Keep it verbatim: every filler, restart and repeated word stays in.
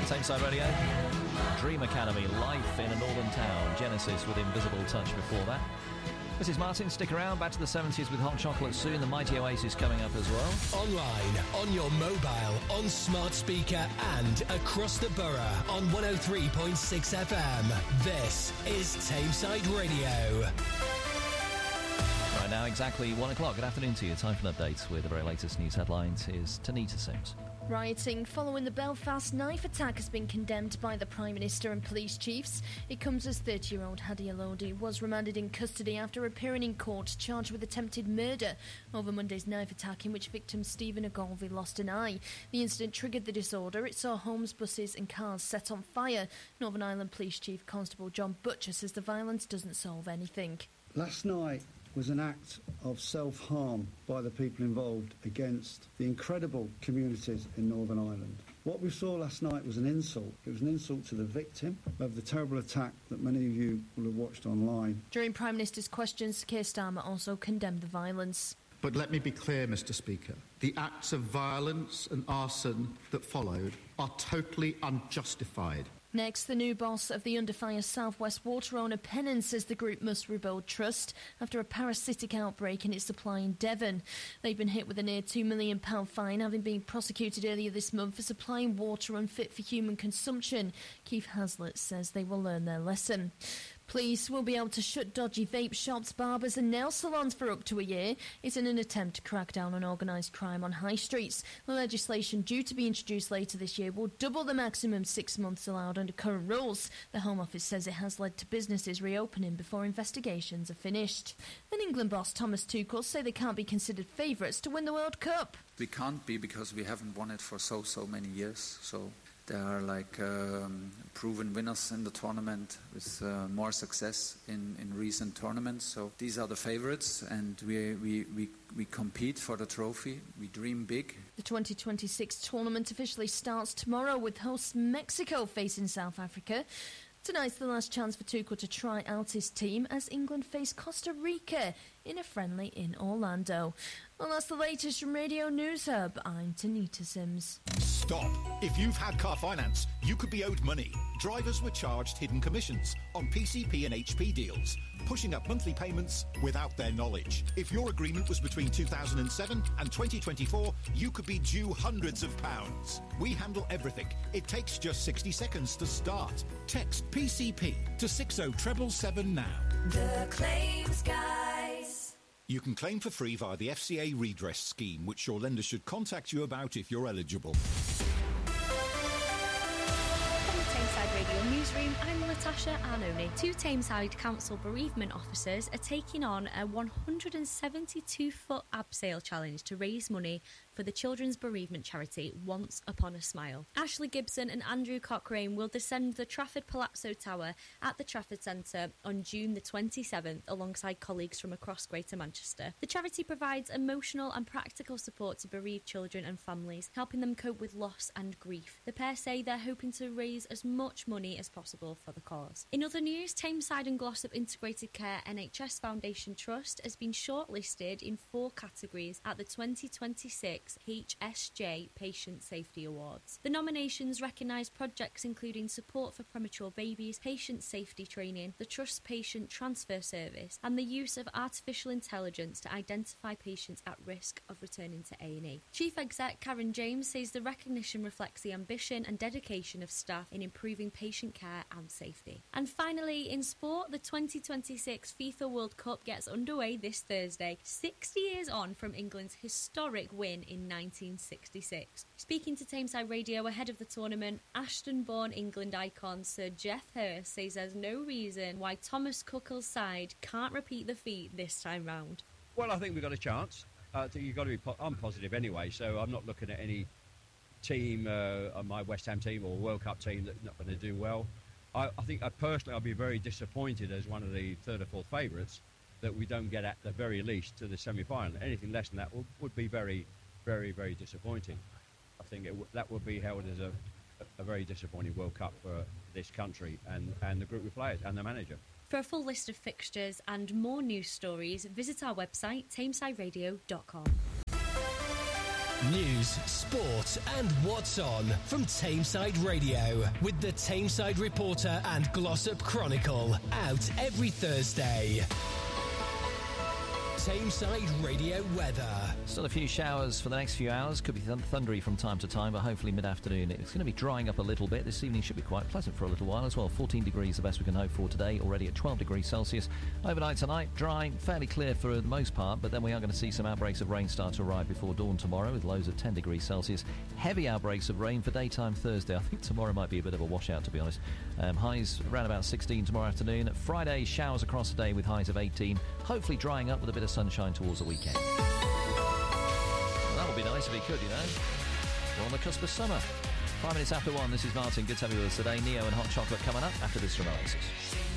Tameside Radio, Dream Academy, Life in a Northern Town, Genesis with Invisible Touch before that. This is Martin, stick around, back to the seventies with Hot Chocolate soon, the Mighty Oasis coming up as well. Online, on your mobile, on smart speaker and across the borough on one oh three point six F M. This is Tameside Radio. Right now, exactly one o'clock. Good afternoon to you. Time for an update with the very latest news headlines. Here's Tanita Sims. Rioting following the Belfast knife attack has been condemned by the Prime Minister and police chiefs. It comes as thirty-year-old Hadi Elodi was remanded in custody after appearing in court charged with attempted murder over Monday's knife attack in which victim Stephen Ogilvie lost an eye. The incident triggered the disorder. It saw homes, buses and cars set on fire. Northern Ireland Police Chief Constable John Butcher says the violence doesn't solve anything. Last night was an act of self-harm by the people involved against the incredible communities in Northern Ireland. What we saw last night was an insult. It was an insult to the victim of the terrible attack that many of you will have watched online. During Prime Minister's questions, Keir Starmer also condemned the violence. But let me be clear, Mr Speaker, the acts of violence and arson that followed are totally unjustified. Next, the new boss of the Under Fire South West Water owner Pennon says the group must rebuild trust after a parasitic outbreak in its supply in Devon. They've been hit with a near two million pounds fine, having been prosecuted earlier this month for supplying water unfit for human consumption. Keith Haslett says they will learn their lesson. Police will be able to shut dodgy vape shops, barbers and nail salons for up to a year. It's in an attempt to crack down on organised crime on high streets. The legislation due to be introduced later this year will double the maximum six months allowed under current rules. The Home Office says it has led to businesses reopening before investigations are finished. And England boss Thomas Tuchel say they can't be considered favourites to win the World Cup. We can't be because we haven't won it for so, so many years. So there are like um, proven winners in the tournament with uh, more success in, in recent tournaments. So these are the favourites, and we, we, we, we compete for the trophy. We dream big. The twenty twenty-six tournament officially starts tomorrow with hosts Mexico facing South Africa. Tonight's the last chance for Tuchel to try out his team as England face Costa Rica in a friendly in Orlando. Well, that's the latest from Radio News Hub. I'm Tanita Sims. Stop. If you've had car finance, you could be owed money. Drivers were charged hidden commissions on P C P and H P deals, pushing up monthly payments without their knowledge. If your agreement was between two thousand seven and twenty twenty-four, you could be due hundreds of pounds. We handle everything. It takes just sixty seconds to start. Text P C P to six oh seven seven now. The Claims Guys. You can claim for free via the F C A redress scheme, which your lender should contact you about if you're eligible. From the Tameside Radio Newsroom, I'm Natasha Arnone. Two Tameside Council bereavement officers are taking on a one hundred seventy-two foot abseil challenge to raise money for the children's bereavement charity Once Upon a Smile. Ashley Gibson and Andrew Cochrane will descend the Trafford Palazzo Tower at the Trafford Centre on June the twenty-seventh alongside colleagues from across Greater Manchester. The charity provides emotional and practical support to bereaved children and families, helping them cope with loss and grief. The pair say they're hoping to raise as much money as possible for the cause. In other news, Tameside and Glossop Integrated Care N H S Foundation Trust has been shortlisted in four categories at the twenty twenty-six H S J Patient Safety Awards. The nominations recognise projects including support for premature babies, patient safety training, the Trust Patient Transfer Service, and the use of artificial intelligence to identify patients at risk of returning to A and E. Chief Exec Karen James says the recognition reflects the ambition and dedication of staff in improving patient care and safety. And finally, in sport, the twenty twenty-six FIFA World Cup gets underway this Thursday, sixty years on from England's historic win in nineteen sixty-six. Speaking to Tameside Radio ahead of the tournament, Ashton-born England icon Sir Geoff Hurst says there's no reason why Thomas Tuchel's side can't repeat the feat this time round. Well, I think we've got a chance. Uh, I think you've got to be. Po- I'm positive anyway, so I'm not looking at any team, uh, my West Ham team or World Cup team that's not going to do well. I, I think I personally, I'll be very disappointed as one of the third or fourth favourites that we don't get at the very least to the semi-final. Anything less than that would, would be very, very, very disappointing. I think it w- that would be held as a, a very disappointing World Cup for this country and, and the group of players and the manager. For a full list of fixtures and more news stories, visit our website, tameside radio dot com. News, sport and what's on from Tameside Radio with the Tameside Reporter and Glossop Chronicle, out every Thursday. Tameside Radio weather. Still a few showers for the next few hours. Could be th- thundery from time to time, but hopefully mid-afternoon it's going to be drying up a little bit. This evening should be quite pleasant for a little while as well. fourteen degrees, the best we can hope for today, already at twelve degrees Celsius. Overnight tonight, dry, fairly clear for the most part, but then we are going to see some outbreaks of rain start to arrive before dawn tomorrow with lows of ten degrees Celsius. Heavy outbreaks of rain for daytime Thursday. I think tomorrow might be a bit of a washout, to be honest. Um, highs around about sixteen tomorrow afternoon. Friday, showers across the day with highs of eighteen. Hopefully drying up with a bit of sunshine towards the weekend. Well, that would be nice if it could, you know. We're on the cusp of summer. Five minutes after one, this is Martin. Good to have you with us today. Neo and Hot Chocolate coming up after this from Oasis.